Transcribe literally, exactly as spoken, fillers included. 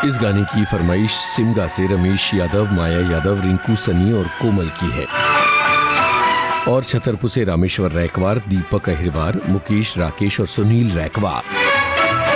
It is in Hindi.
इस गाने की फरमाइश सिमगा से रमेश यादव, माया यादव, रिंकू सनी और कोमल की है। और छतरपुर से रामेश्वर रैकवार, दीपक अहिरवार, मुकेश, राकेश और सुनील रैकवा।